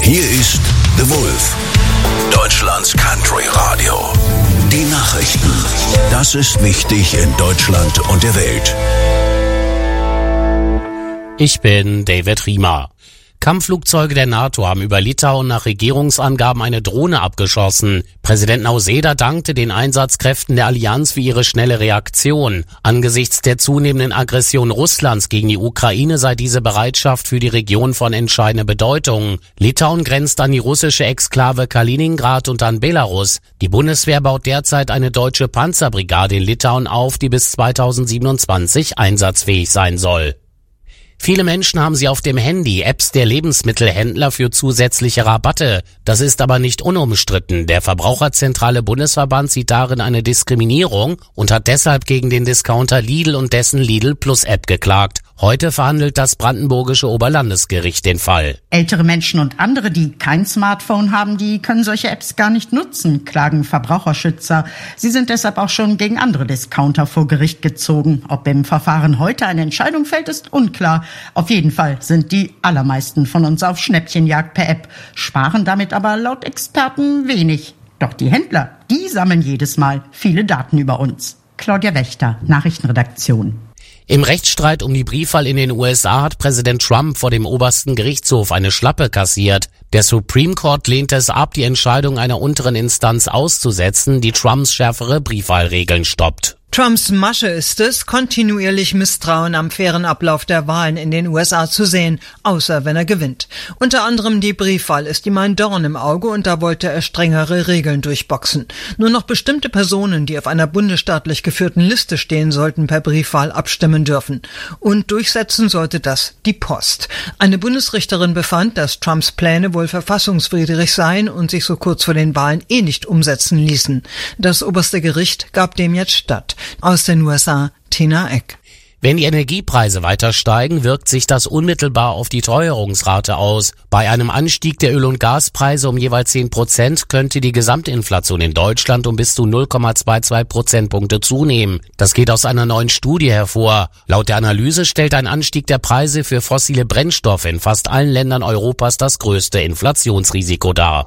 Hier ist The Wolf, Deutschlands Country Radio. Die Nachrichten. Das ist wichtig in Deutschland und der Welt. Ich bin David Riemer. Kampfflugzeuge der NATO haben über Litauen nach Regierungsangaben eine Drohne abgeschossen. Präsident Nausėda dankte den Einsatzkräften der Allianz für ihre schnelle Reaktion. Angesichts der zunehmenden Aggression Russlands gegen die Ukraine sei diese Bereitschaft für die Region von entscheidender Bedeutung. Litauen grenzt an die russische Exklave Kaliningrad und an Belarus. Die Bundeswehr baut derzeit eine deutsche Panzerbrigade in Litauen auf, die bis 2027 einsatzfähig sein soll. Viele Menschen haben sie auf dem Handy Apps der Lebensmittelhändler für zusätzliche Rabatte. Das ist aber nicht unumstritten. Der Verbraucherzentrale Bundesverband sieht darin eine Diskriminierung und hat deshalb gegen den Discounter Lidl und dessen Lidl Plus App geklagt. Heute verhandelt das brandenburgische Oberlandesgericht den Fall. Ältere Menschen und andere, die kein Smartphone haben, die können solche Apps gar nicht nutzen, klagen Verbraucherschützer. Sie sind deshalb auch schon gegen andere Discounter vor Gericht gezogen. Ob im Verfahren heute eine Entscheidung fällt, ist unklar. Auf jeden Fall sind die allermeisten von uns auf Schnäppchenjagd per App, sparen damit aber laut Experten wenig. Doch die Händler, die sammeln jedes Mal viele Daten über uns. Claudia Wächter, Nachrichtenredaktion. Im Rechtsstreit um die Briefwahl in den USA hat Präsident Trump vor dem obersten Gerichtshof eine Schlappe kassiert. Der Supreme Court lehnte es ab, die Entscheidung einer unteren Instanz auszusetzen, die Trumps schärfere Briefwahlregeln stoppt. Trumps Masche ist es, kontinuierlich Misstrauen am fairen Ablauf der Wahlen in den USA zu sehen, außer wenn er gewinnt. Unter anderem die Briefwahl ist ihm ein Dorn im Auge und da wollte er strengere Regeln durchboxen. Nur noch bestimmte Personen, die auf einer bundesstaatlich geführten Liste stehen, sollten per Briefwahl abstimmen dürfen. Und durchsetzen sollte das die Post. Eine Bundesrichterin befand, dass Trumps Pläne wohl verfassungswidrig seien und sich so kurz vor den Wahlen nicht umsetzen ließen. Das oberste Gericht gab dem jetzt statt. Aus den USA, Tina Eck. Wenn die Energiepreise weiter steigen, wirkt sich das unmittelbar auf die Teuerungsrate aus. Bei einem Anstieg der Öl- und Gaspreise um jeweils 10% könnte die Gesamtinflation in Deutschland um bis zu 0,22 Prozentpunkte zunehmen. Das geht aus einer neuen Studie hervor. Laut der Analyse stellt ein Anstieg der Preise für fossile Brennstoffe in fast allen Ländern Europas das größte Inflationsrisiko dar.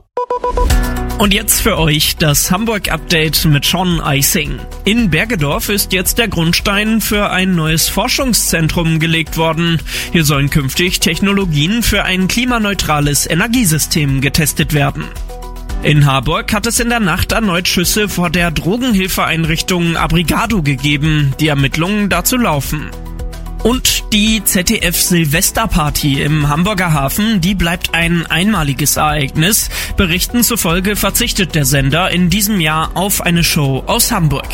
Und jetzt für euch das Hamburg-Update mit Sean Eising. In Bergedorf ist jetzt der Grundstein für ein neues Forschungszentrum gelegt worden. Hier sollen künftig Technologien für ein klimaneutrales Energiesystem getestet werden. In Harburg hat es in der Nacht erneut Schüsse vor der Drogenhilfeeinrichtung Abrigado gegeben. Die Ermittlungen dazu laufen. Und die ZDF-Silvesterparty im Hamburger Hafen, die bleibt ein einmaliges Ereignis. Berichten zufolge verzichtet der Sender in diesem Jahr auf eine Show aus Hamburg.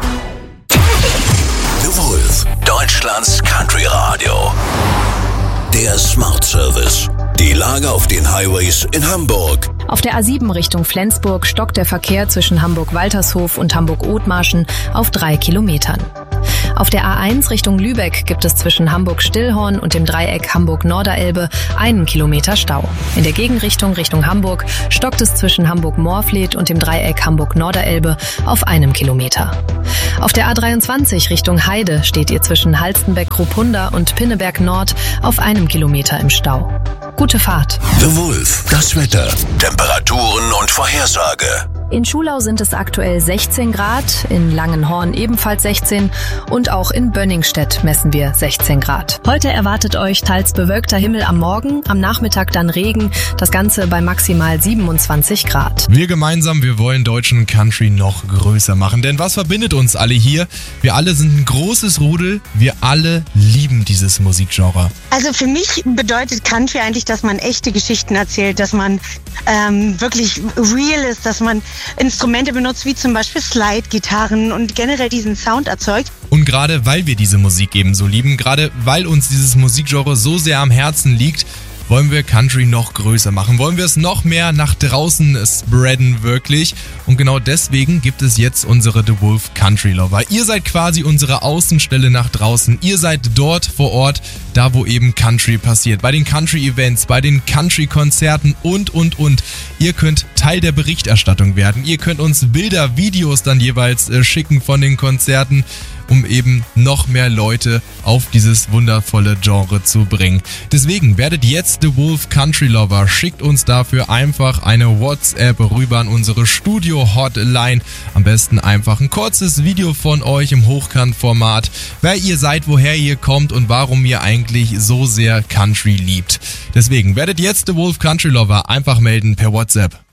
The Wolf, Deutschlands Country Radio. Der Smart Service. Die Lage auf den Highways in Hamburg. Auf der A7 Richtung Flensburg stockt der Verkehr zwischen Hamburg-Waltershof und Hamburg-Othmarschen auf 3 Kilometern. Auf der A1 Richtung Lübeck gibt es zwischen Hamburg-Stillhorn und dem Dreieck Hamburg-Norderelbe 1 Kilometer Stau. In der Gegenrichtung Richtung Hamburg stockt es zwischen Hamburg-Moorfleet und dem Dreieck Hamburg-Norderelbe auf 1 Kilometer. Auf der A23 Richtung Heide steht ihr zwischen Halstenbeck-Kruppunda und Pinneberg Nord auf 1 Kilometer im Stau. Gute Fahrt. The Wolf, das Wetter, Temperaturen und Vorhersage. In Schulau sind es aktuell 16 Grad, in Langenhorn ebenfalls 16 und auch in Bönningstedt messen wir 16 Grad. Heute erwartet euch teils bewölkter Himmel am Morgen, am Nachmittag dann Regen, das Ganze bei maximal 27 Grad. Wir gemeinsam, wir wollen deutschen Country noch größer machen, denn was verbindet uns alle hier? Wir alle sind ein großes Rudel, wir alle lieben dieses Musikgenre. Also für mich bedeutet Country eigentlich, dass man echte Geschichten erzählt, dass man wirklich real ist, dass man Instrumente benutzt, wie zum Beispiel Slide-Gitarren und generell diesen Sound erzeugt. Und gerade weil wir diese Musik eben so lieben, gerade weil uns dieses Musikgenre so sehr am Herzen liegt, wollen wir Country noch größer machen, wollen wir es noch mehr nach draußen spreaden wirklich. Und genau deswegen gibt es jetzt unsere The Wolf Country Lover. Ihr seid quasi unsere Außenstelle nach draußen. Ihr seid dort vor Ort, da wo eben Country passiert. Bei den Country Events, bei den Country Konzerten und. Ihr könnt Teil der Berichterstattung werden. Ihr könnt uns Bilder, Videos dann jeweils schicken von den Konzerten, um eben noch mehr Leute auf dieses wundervolle Genre zu bringen. Deswegen werdet jetzt The Wolf Country Lover. Schickt uns dafür einfach eine WhatsApp rüber an unsere Studio-Hotline. Am besten einfach ein kurzes Video von euch im Hochkant-Format, wer ihr seid, woher ihr kommt und warum ihr eigentlich so sehr Country liebt. Deswegen werdet jetzt The Wolf Country Lover einfach melden per WhatsApp.